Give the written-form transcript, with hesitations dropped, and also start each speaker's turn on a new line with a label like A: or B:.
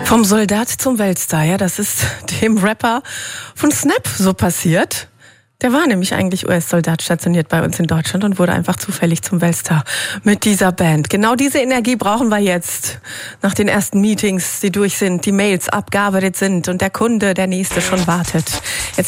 A: Vom Soldat zum Weltstar, ja, das ist dem Rapper von Snap so passiert. Der war nämlich eigentlich US-Soldat, stationiert bei uns in Deutschland und wurde einfach zufällig zum Weltstar mit dieser Band. Genau diese Energie brauchen wir jetzt. Nach den ersten Meetings, die durch sind, die Mails abgearbeitet sind und der Kunde, der nächste schon wartet. Jetzt